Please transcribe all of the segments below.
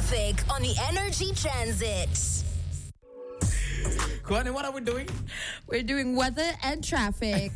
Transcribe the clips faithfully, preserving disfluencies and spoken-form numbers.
traffic on the Energy Transit. Kwani, what are we doing? We're doing weather and traffic.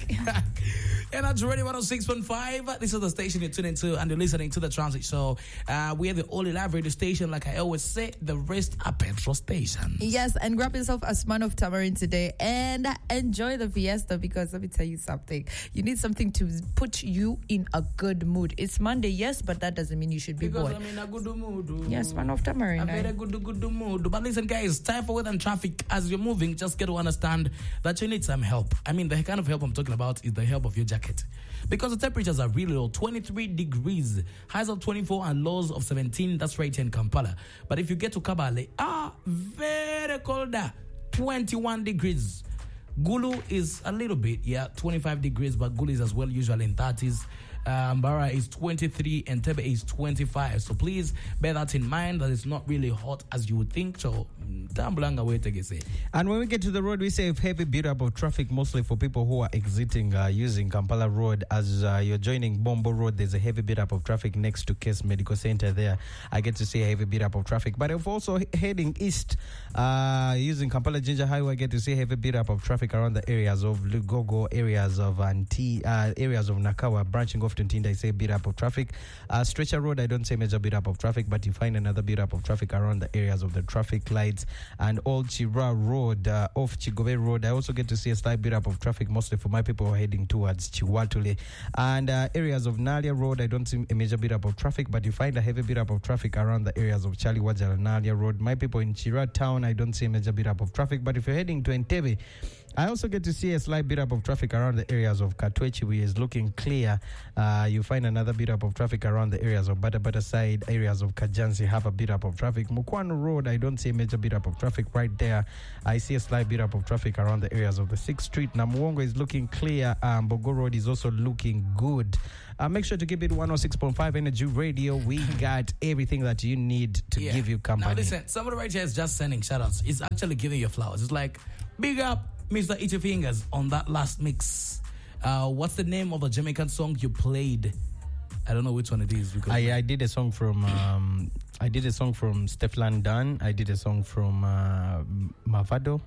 Energy Radio one oh six point five. This is the station you're tuning to, and you're listening to the Transit Show. Uh, we are the only live radio station, like I always say. The rest are petrol stations. Yes, and grab yourself a span of tamarind today and enjoy the fiesta, because let me tell you something. You need something to put you in a good mood. It's Monday, yes, but that doesn't mean you should be because bored. I'm in a good mood. Yes, span of tamarind. A very good, good mood. But listen, guys, time for weather and traffic. As you're moving, just get to understand that you need some help. I mean, the kind of help I'm talking about is the help of your jacket. Because the temperatures are really low, twenty-three degrees, highs of twenty-four and lows of seventeen. That's right here in Kampala. But if you get to Kabale, ah, very cold there, twenty-one degrees. Gulu is a little bit, yeah, twenty-five degrees, but Gulu is as well usually in thirties. Uh, Mbara is twenty-three and Tebe is twenty-five. So please bear that in mind, that it's not really hot as you would think. So, Tambulanga way to say. And when we get to the road, we say heavy build-up of traffic, mostly for people who are exiting uh, using Kampala Road. As uh, you're joining Bombo Road, there's a heavy build-up of traffic next to Case Medical Center there. I get to see a heavy build-up of traffic. But if also he- heading east, uh, using Kampala Ginger Highway, I get to see a heavy build-up of traffic around the areas of Lugogo, areas of Anti, uh, areas of Nakawa, branching off to Ntinda. I say build-up of traffic. Uh, Stretcher Road, I don't say major build-up of traffic, but you find another build-up of traffic around the areas of the traffic lights. And Old Chira Road, uh, off Chigobe Road, I also get to see a slight build-up of traffic, mostly for my people who are heading towards Chiwatule. And uh, areas of Nalia Road, I don't see a major build-up of traffic, but you find a heavy build-up of traffic around the areas of Charlie Wajal and Nalia Road. My people in Chira Town, I don't see a major build-up of traffic, but if you're heading to Entebbe, I also get to see a slight build-up of traffic around the areas of Katwechi, which is looking clear. Uh, you find another build-up of traffic around the areas of Badabada side, areas of Kajansi have a build-up of traffic. Mukwano Road, I don't see a major build-up of traffic right there. I see a slight build-up of traffic around the areas of the sixth Street. Namuongo is looking clear. Um, Bogo Road is also looking good. Uh, make sure to keep it one oh six point five Energy Radio. We got everything that you need to Yeah. give you company. Now listen, somebody right here is just sending shout-outs. It's actually giving you flowers. It's like, big up Mister Eat Your Fingers on that last mix. Uh, what's the name of the Jamaican song you played? I don't know which one it is. Because I, I did a song from um, I did a song from Stefan Dunn. I did a song from uh, Mavado,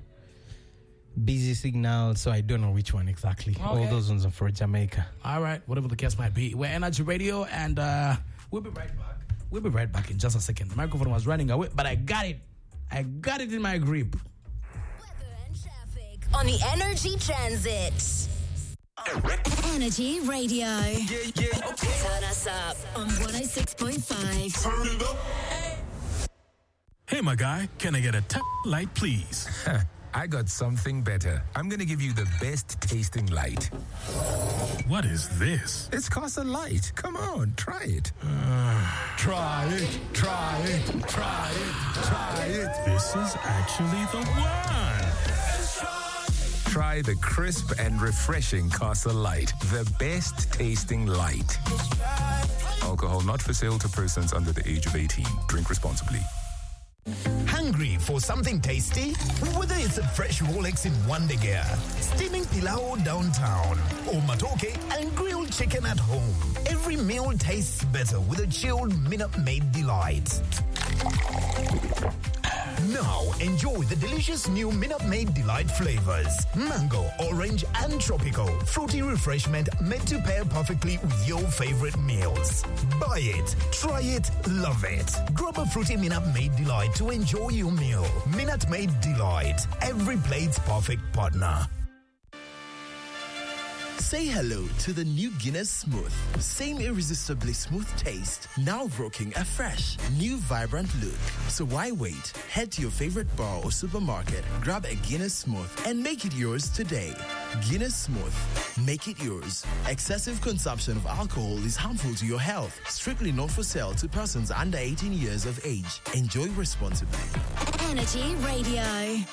Busy Signal. So I don't know which one exactly. Okay. All those ones are for Jamaica. All right, whatever the case might be. We're Energy Radio, and uh, we'll be right back. We'll be right back in just a second. The microphone was running away, but I got it. I got it in my grip. Weather and traffic on the Energy Transit. Energy Radio. Yeah, yeah, okay. Turn us up on one oh six point five. Turn it up. Hey, my guy, can I get a t- light, please? I got something better. I'm going to give you the best tasting light. What is this? It's Casa Light. Come on, try it. Uh, try it, try it, try it, try it. This is actually the one. Try the crisp and refreshing Casa Light, the best tasting light. Alcohol not for sale to persons under the age of eighteen. Drink responsibly. Hungry for something tasty? Whether it's a fresh Rolex in Wandegea, steaming pilau downtown, or matoke and grilled chicken at home, every meal tastes better with a chilled Minute Maid Delight. Now, enjoy the delicious new Minute Maid Delight flavors. Mango, orange, and tropical. Fruity refreshment made to pair perfectly with your favorite meals. Buy it, try it, love it. Grab a fruity Minute Maid Delight to enjoy your meal. Minute Maid Delight. Every plate's perfect partner. Say hello to the new Guinness Smooth. Same irresistibly smooth taste, now rocking a fresh, new vibrant look. So why wait? Head to your favorite bar or supermarket, grab a Guinness Smooth, and make it yours today. Guinness Smooth. Make it yours. Excessive consumption of alcohol is harmful to your health. Strictly not for sale to persons under eighteen years of age. Enjoy responsibly. Energy Radio.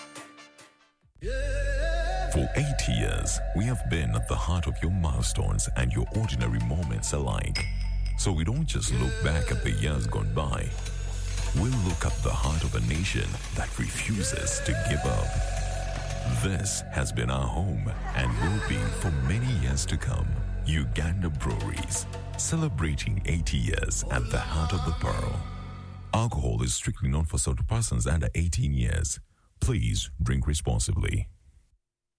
For eight years, we have been at the heart of your milestones and your ordinary moments alike. So we don't just look back at the years gone by. We'll look at the heart of a nation that refuses to give up. This has been our home and will be for many years to come. Uganda Breweries, celebrating eighty years at the heart of the pearl. Alcohol is strictly not for sold to persons under eighteen years. Please drink responsibly.